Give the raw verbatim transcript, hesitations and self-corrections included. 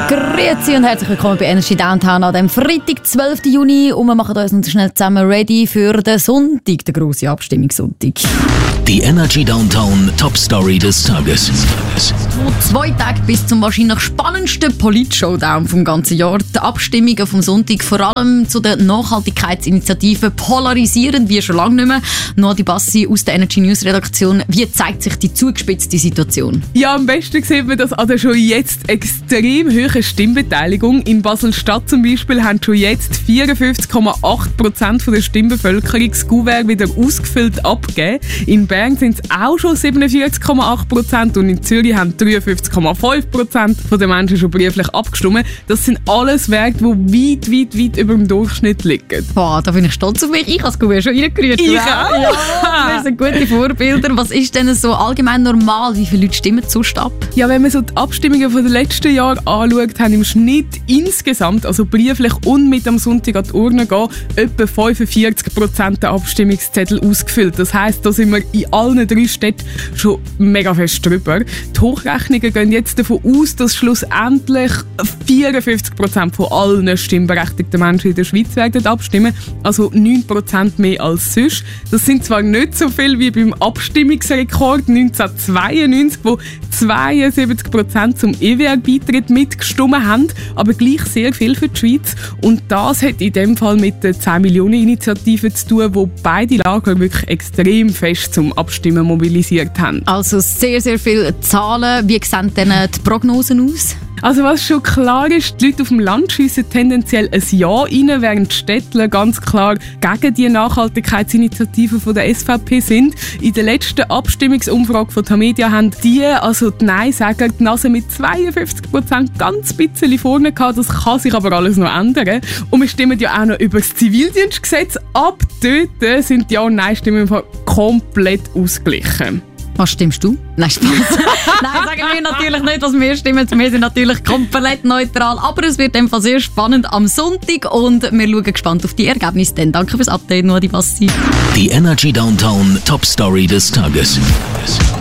Grüezi und herzlich willkommen bei Energy Downtown an dem Freitag, zwölften Juni. Und wir machen uns noch schnell zusammen ready für den Sonntag, den grossen Abstimmungssonntag. Die Energy Downtown Top Story des Tages. Noch zwei Tage bis zum wahrscheinlich spannendsten Polit-Showdown vom ganzen Jahr. Die Abstimmungen vom Sonntag, vor allem zu den Nachhaltigkeitsinitiativen, polarisieren wie schon lange nicht mehr. Noch die Bassi aus der Energy News Redaktion. Wie zeigt sich die zugespitzte Situation? Ja, am besten sieht man das an der schon jetzt extrem hohen Stimmbeteiligung. In Basel-Stadt zum Beispiel haben schon jetzt vierundfünfzig Komma acht Prozent der Stimmbevölkerung das Kuvert wieder ausgefüllt abgegeben. In Bern sind es auch schon siebenundvierzig Komma acht Prozent und in Zürich haben dreiundfünfzig Komma fünf Prozent der Menschen schon brieflich abgestimmt. Das sind alles Werte, die weit, weit, weit über dem Durchschnitt liegen. Boah, da bin ich stolz auf mich. Ich habe das Kuvert schon reingerührt. Ich auch. Ja, wir sind gute Vorbilder. Was ist denn so allgemein normal? Wie viele Leute stimmen sonst ab? Ja, wenn man so die Abstimmungen von den letzten Jahren anschaut, haben im Schnitt insgesamt, also brieflich und mit am Sonntag an die Urne gehen, etwa fünfundvierzig Prozent der Abstimmungszettel ausgefüllt. Das heisst, da sind wir in allen drei Städten schon mega fest drüber. Die Hochrechnungen gehen jetzt davon aus, dass schlussendlich vierundfünfzig Prozent von allen stimmberechtigten Menschen in der Schweiz werden abstimmen, also neun Prozent mehr als sonst. Das sind zwar nicht so viel wie beim Abstimmungsrekord neunzehnhundertzweiundneunzig, wo zweiundsiebzig Prozent zum E W R-Beitritt mitgestimmt haben, aber gleich sehr viel für die Schweiz. Und das hat in dem Fall mit der zehn-Millionen-Initiative zu tun, wo beide Lager wirklich extrem fest zum Abstimmen mobilisiert haben. Also sehr, sehr viele Zahlen. Wie sehen denn die Prognosen aus? Also was schon klar ist, die Leute auf dem Land schiessen tendenziell ein Ja rein, während die Städtler ganz klar gegen die Nachhaltigkeitsinitiative von der S V P sind. In der letzten Abstimmungsumfrage von Tamedia haben die, also die Nein-Säger, die Nase mit zweiundfünfzig Prozent ganz bisschen vorne gehabt. Das kann sich aber alles noch ändern. Und wir stimmen ja auch noch über das Zivildienstgesetz ab. Dort sind die Ja- und Nein-Stimmen komplett ausgeglichen. Was stimmst du? Nein, Spaß. Nein, sagen wir natürlich nicht, was wir stimmen. Wir sind natürlich komplett neutral. Aber es wird einfach sehr spannend am Sonntag und wir schauen gespannt auf die Ergebnisse. Dann danke fürs Update, Noah Di Bassi. Die Energy Downtown Top Story des Tages.